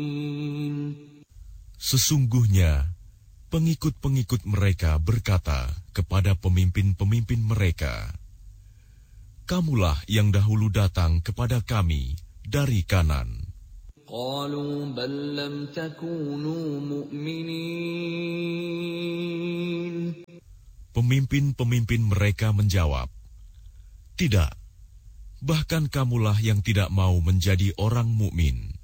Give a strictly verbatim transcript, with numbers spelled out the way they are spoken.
Sesungguhnya pengikut-pengikut mereka berkata kepada pemimpin-pemimpin mereka, "Kamulah yang dahulu datang kepada kami dari kanan." قالوا بل لم تكونوا مؤمنين. Pemimpin-pemimpin mereka menjawab, "Tidak, bahkan kamulah yang tidak mau menjadi orang mukmin."